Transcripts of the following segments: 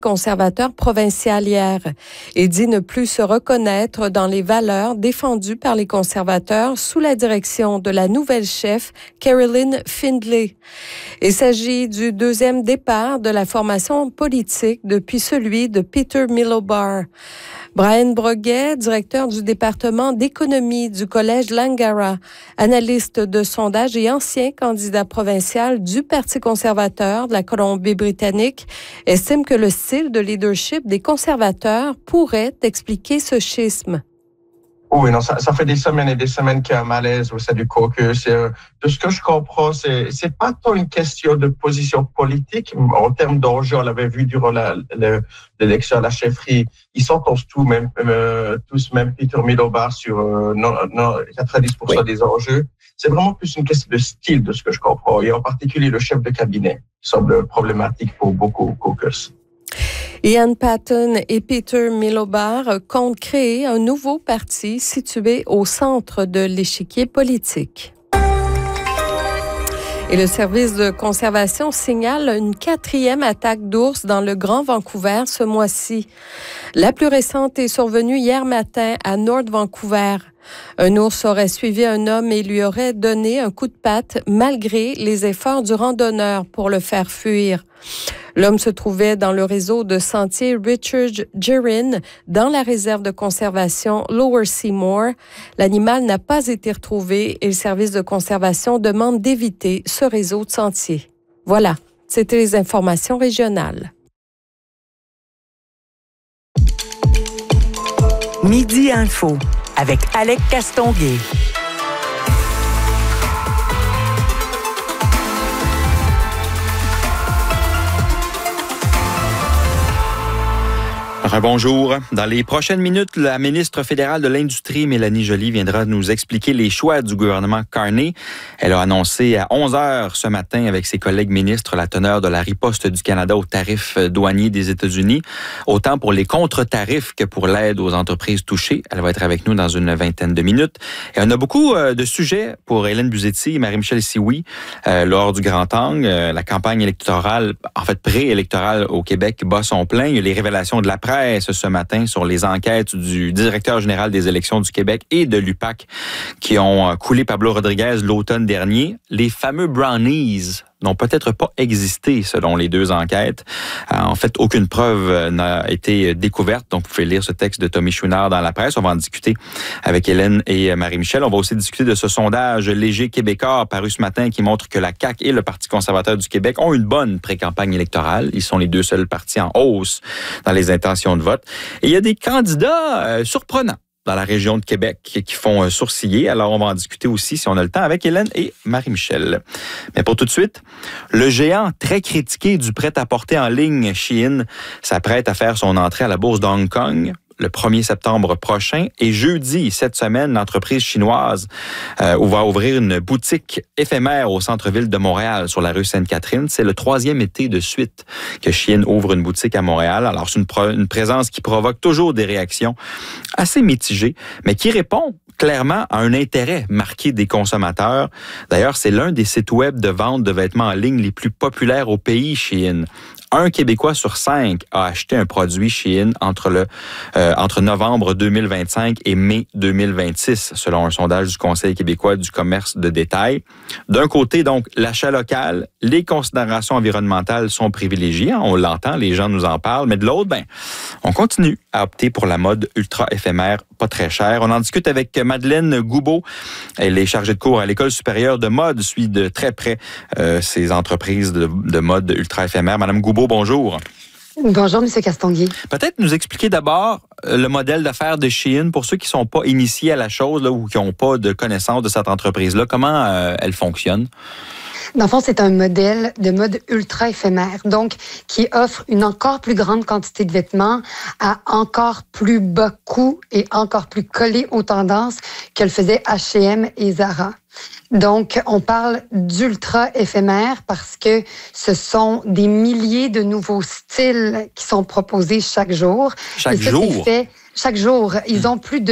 conservateur provincial hier. Il dit ne plus se reconnaître dans les valeurs défendues par les conservateurs sous la direction de la nouvelle chef, Carolyn Findlay. Il s'agit du deuxième départ de la formation politique depuis celui de Peter Millobar. Brian Broguet, directeur du département d'économie du Collège Langara, analyste de sondage et ancien candidat provincial du Parti conservateur de la Colombie-Britannique, estime que le style de leadership des conservateurs pourrait expliquer ce schisme. Oui, non, ça fait des semaines et des semaines qu'il y a un malaise au sein du caucus. De ce que je comprends, c'est pas tant une question de position politique. En termes d'enjeux, on l'avait vu durant l'élection à la chefferie. Ils s'entendent tous, même Peter Millobar sur 90% des enjeux. C'est vraiment plus une question de style de ce que je comprends. Et en particulier le chef de cabinet qui semble problématique pour beaucoup au caucus. Ian Patten et Peter Millobar comptent créer un nouveau parti situé au centre de l'échiquier politique. Et le service de conservation signale une 4e attaque d'ours dans le Grand Vancouver ce mois-ci. La plus récente est survenue hier matin à North Vancouver. Un ours aurait suivi un homme et lui aurait donné un coup de patte malgré les efforts du randonneur pour le faire fuir. L'homme se trouvait dans le réseau de sentiers Richard Gerin dans la réserve de conservation Lower Seymour. L'animal n'a pas été retrouvé et le service de conservation demande d'éviter ce réseau de sentiers. Voilà, c'était les informations régionales. Midi Info avec Alec Castonguay. Bonjour. Dans les prochaines minutes, la ministre fédérale de l'Industrie, Mélanie Joly, viendra nous expliquer les choix du gouvernement Carney. Elle a annoncé à 11h ce matin avec ses collègues ministres la teneur de la riposte du Canada aux tarifs douaniers des États-Unis, autant pour les contre-tarifs que pour l'aide aux entreprises touchées. Elle va être avec nous dans une vingtaine de minutes. Et on a beaucoup de sujets pour Hélène Buzzetti et Marie-Michel Sioui lors du Grand Angle. La campagne électorale, en fait préélectorale au Québec, bat son plein. Il y a les révélations de la presse ce matin sur les enquêtes du directeur général des élections du Québec et de l'UPAC qui ont coulé Pablo Rodriguez l'automne dernier. Les fameux brownies n'ont peut-être pas existé selon les deux enquêtes. En fait, aucune preuve n'a été découverte. Donc, vous pouvez lire ce texte de Tommy Chouinard dans la presse. On va en discuter avec Hélène et Marie-Michel. On va aussi discuter de ce sondage léger québécois paru ce matin qui montre que la CAQ et le Parti conservateur du Québec ont une bonne pré-campagne électorale. Ils sont les deux seuls partis en hausse dans les intentions de vote. Et il y a des candidats surprenants dans la région de Québec qui font sourciller. Alors, on va en discuter aussi, si on a le temps, avec Hélène et Marie-Michel. Mais pour tout de suite, le géant très critiqué du prêt-à-porter en ligne Shein s'apprête à faire son entrée à la bourse de Hong Kong le 1er septembre prochain. Et jeudi, cette semaine, l'entreprise chinoise va ouvrir une boutique éphémère au centre-ville de Montréal, sur la rue Sainte-Catherine. C'est le 3e été de suite que Shein ouvre une boutique à Montréal. Alors, c'est une présence qui provoque toujours des réactions assez mitigées, mais qui répond clairement à un intérêt marqué des consommateurs. D'ailleurs, c'est l'un des sites web de vente de vêtements en ligne les plus populaires au pays, Shein. Un Québécois sur 5 a acheté un produit Shein entre novembre 2025 et mai 2026, selon un sondage du Conseil québécois du commerce de détail. D'un côté, donc, l'achat local, les considérations environnementales sont privilégiées. On l'entend, les gens nous en parlent. Mais de l'autre, on continue à opter pour la mode ultra éphémère, pas très chère. On en discute avec Madeleine Goubeau. Elle est chargée de cours à l'École supérieure de mode, suit de très près ces entreprises de mode ultra éphémère. Madame Goubeau, bonjour. Bonjour, M. Castonguay. Peut-être nous expliquer d'abord le modèle d'affaires de Shein pour ceux qui ne sont pas initiés à la chose là, ou qui n'ont pas de connaissance de cette entreprise-là. Comment elle fonctionne? Dans le fond, c'est un modèle de mode ultra éphémère, donc qui offre une encore plus grande quantité de vêtements à encore plus bas coût et encore plus collé aux tendances que le faisaient H&M et Zara. Donc, on parle d'ultra éphémère parce que ce sont des milliers de nouveaux styles qui sont proposés chaque jour. Chaque jour? chaque jour. Ils ont plus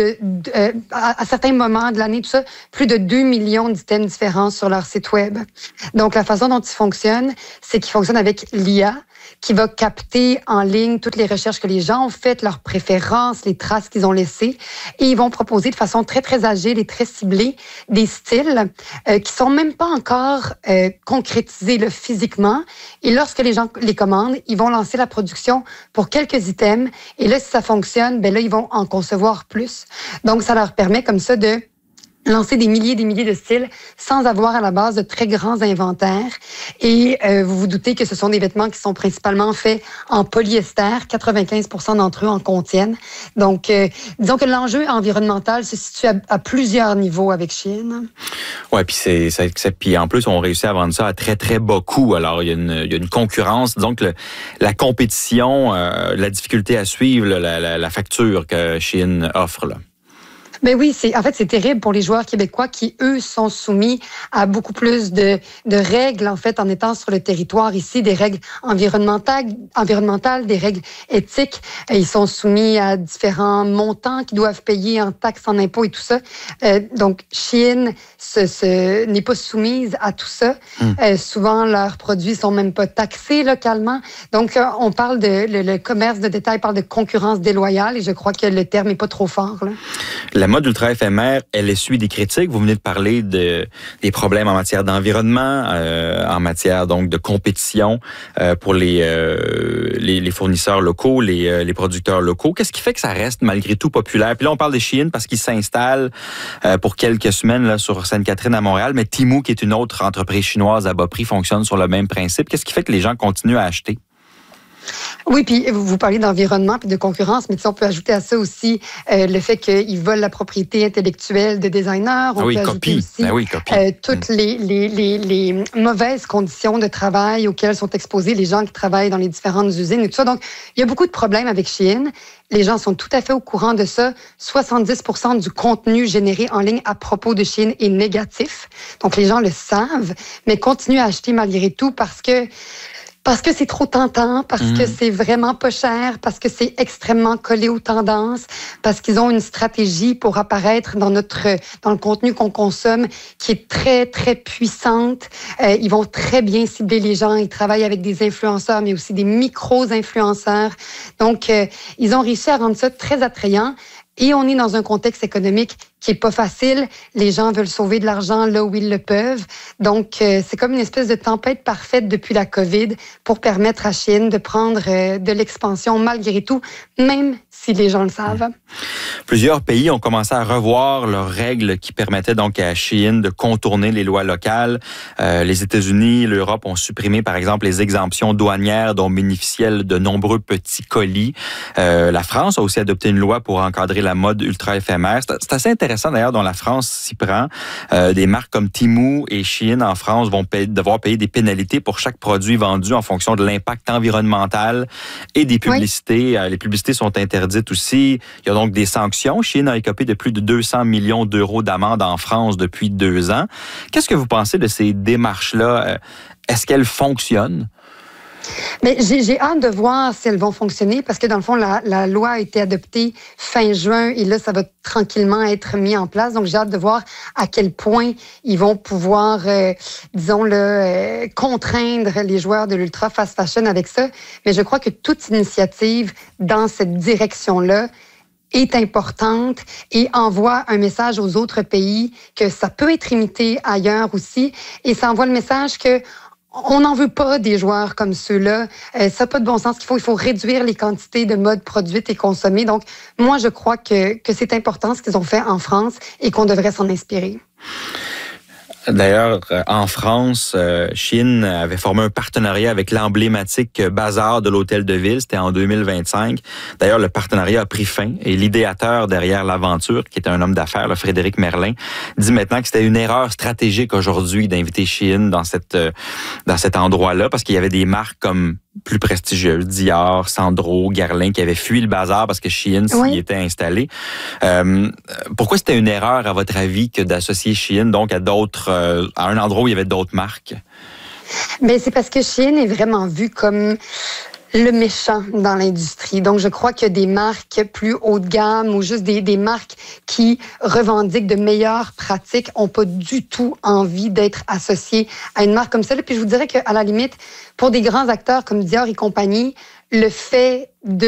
à certains moments de l'année, tout ça, plus de 2 millions d'items différents sur leur site web. Donc, la façon dont ils fonctionnent, c'est qu'ils fonctionnent avec l'IA, qui va capter en ligne toutes les recherches que les gens ont faites, leurs préférences, les traces qu'ils ont laissées. Et ils vont proposer de façon très, très agile et très ciblée des styles qui sont même pas encore concrétisés là, physiquement. Et lorsque les gens les commandent, ils vont lancer la production pour quelques items. Et là, si ça fonctionne, ben là, ils vont en concevoir plus. Donc, ça leur permet comme ça de lancer des milliers de styles sans avoir à la base de très grands inventaires. Et vous vous doutez que ce sont des vêtements qui sont principalement faits en polyester. 95% d'entre eux en contiennent. Donc, disons que l'enjeu environnemental se situe à plusieurs niveaux avec Shein. Ouais, puis puis en plus, on réussit à vendre ça à très, très bas coût. Alors, il y a une concurrence. Disons que la compétition, la difficulté à suivre la facture que Shein offre, là. Mais oui, c'est terrible pour les joueurs québécois qui, eux, sont soumis à beaucoup plus de règles, en fait, en étant sur le territoire ici, des règles environnementales, des règles éthiques. Ils sont soumis à différents montants qu'ils doivent payer en taxes, en impôts et tout ça. Donc, Shein n'est pas soumise à tout ça. Souvent, leurs produits sont même pas taxés localement. Donc, on parle le commerce de détail parle de concurrence déloyale et je crois que le terme est pas trop fort, là. La mode ultra éphémère, elle essuie des critiques. Vous venez de parler des problèmes en matière d'environnement, en matière donc de compétition pour les fournisseurs locaux, les producteurs locaux. Qu'est-ce qui fait que ça reste malgré tout populaire? Puis là, on parle de Shein parce qu'ils s'installent pour quelques semaines là, sur Sainte-Catherine à Montréal, mais Temu, qui est une autre entreprise chinoise à bas prix, fonctionne sur le même principe. Qu'est-ce qui fait que les gens continuent à acheter? Oui, puis vous parlez d'environnement puis de concurrence, mais on peut ajouter à ça aussi le fait qu'ils volent la propriété intellectuelle de designers. On peut ajouter aussi toutes les mauvaises conditions de travail auxquelles sont exposés les gens qui travaillent dans les différentes usines et tout ça. Donc, il y a beaucoup de problèmes avec Shein. Les gens sont tout à fait au courant de ça. 70% du contenu généré en ligne à propos de Shein est négatif. Donc, les gens le savent, mais continuent à acheter malgré tout parce que c'est trop tentant, parce que c'est vraiment pas cher, parce que c'est extrêmement collé aux tendances, parce qu'ils ont une stratégie pour apparaître dans le contenu qu'on consomme qui est très, très puissante. Ils vont très bien cibler les gens. Ils travaillent avec des influenceurs, mais aussi des micro-influenceurs. Donc, ils ont réussi à rendre ça très attrayant. Et on est dans un contexte économique qui est pas facile. Les gens veulent sauver de l'argent là où ils le peuvent. Donc, c'est comme une espèce de tempête parfaite depuis la COVID pour permettre à Shein de prendre de l'expansion malgré tout, même si les gens le savent. Plusieurs pays ont commencé à revoir leurs règles qui permettaient donc à Shein de contourner les lois locales. Les États-Unis et l'Europe ont supprimé, par exemple, les exemptions douanières dont bénéficiaient de nombreux petits colis. La France a aussi adopté une loi pour encadrer la mode ultra éphémère. C'est assez intéressant d'ailleurs dont la France s'y prend. Des marques comme Temu et Shein en France vont devoir payer des pénalités pour chaque produit vendu en fonction de l'impact environnemental et des publicités. Oui. Les publicités sont interdites aussi. Il y a donc des sanctions. Shein a écopé de plus de 200 millions d'euros d'amende en France depuis 2 ans. Qu'est-ce que vous pensez de ces démarches-là? Est-ce qu'elles fonctionnent? Mais j'ai hâte de voir si elles vont fonctionner parce que dans le fond, la loi a été adoptée fin juin et là, ça va tranquillement être mis en place. Donc, j'ai hâte de voir à quel point ils vont pouvoir, contraindre les joueurs de l'ultra fast fashion avec ça. Mais je crois que toute initiative dans cette direction-là est importante et envoie un message aux autres pays que ça peut être imité ailleurs aussi. Et ça envoie le message que on n'en veut pas des joueurs comme ceux-là. Ça n'a pas de bon sens. Il faut réduire les quantités de mode produites et consommées. Donc, moi, je crois que c'est important ce qu'ils ont fait en France et qu'on devrait s'en inspirer. D'ailleurs, en France, Shein avait formé un partenariat avec l'emblématique Bazar de l'Hôtel de Ville. C'était en 2025. D'ailleurs, le partenariat a pris fin et l'idéateur derrière l'aventure, qui était un homme d'affaires, le Frédéric Merlin, dit maintenant que c'était une erreur stratégique aujourd'hui d'inviter Shein dans cet endroit-là parce qu'il y avait des marques comme plus prestigieuses, Dior, Sandro, Guerlain, qui avaient fui le bazar parce que Shein s'y était installé. Pourquoi c'était une erreur, à votre avis, que d'associer Shein donc à un endroit où il y avait d'autres marques? Mais c'est parce que Shein est vraiment vu comme le méchant dans l'industrie. Donc, je crois que des marques plus haut de gamme ou juste des marques qui revendiquent de meilleures pratiques n'ont pas du tout envie d'être associées à une marque comme celle-là. Puis je vous dirais qu'à la limite, pour des grands acteurs comme Dior et compagnie, le fait de